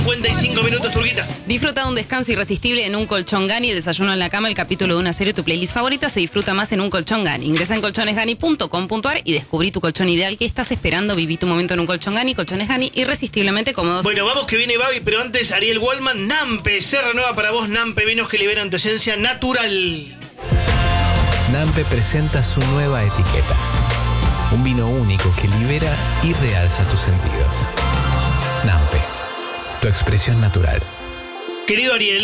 55 minutos, Turquita. Disfruta de un descanso irresistible en un colchón Gani, el desayuno en la cama, el capítulo de una serie, tu playlist favorita se disfruta más en un colchón Gani. Ingresa en colchonesgani.com.ar y descubrí tu colchón ideal. ¿Qué estás esperando? Viví tu momento en un colchón Gani. Colchones Gani, irresistiblemente cómodos. Bueno, vamos que viene Babi, pero antes Ariel Wallman. Nampe, se renueva para vos. Nampe, vinos que liberan tu esencia natural. Nampe presenta su nueva etiqueta. Un vino único que libera y realza tus sentidos. Nampe, tu expresión natural. Querido Ariel,